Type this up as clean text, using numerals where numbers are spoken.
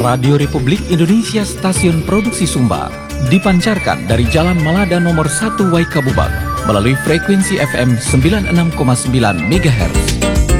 Radio Republik Indonesia Stasiun Produksi Sumba dipancarkan dari Jalan Malada nomor 1 Waikabubak melalui frekuensi FM 96,9 MHz.